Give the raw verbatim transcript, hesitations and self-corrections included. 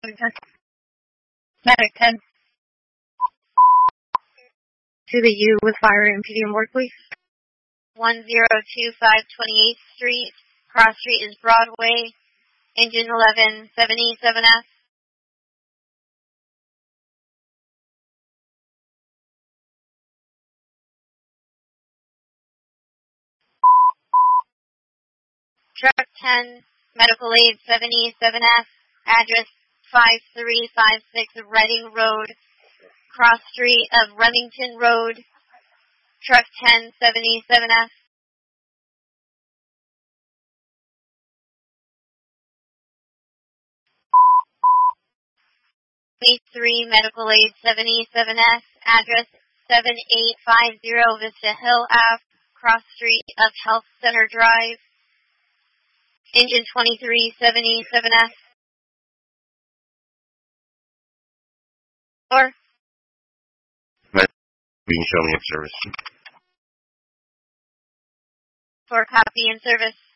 Medic ten. To the U with fire and P D M work, please. one zero two five twenty-eighth Street. Cross Street is Broadway. Engine eleven seventy-seven F. Truck ten, Medical Aid seventy-seven F. Address five three five six Reading Road. Cross Street of Remington Road. Truck ten seventy-seven F. three Medical Aid seventy-seven F. Address seven eight five zero Vista Hill Ave. Cross Street of Health Center Drive. Engine twenty-three seventy-seven F. Or? Being shown in service. For copy and service.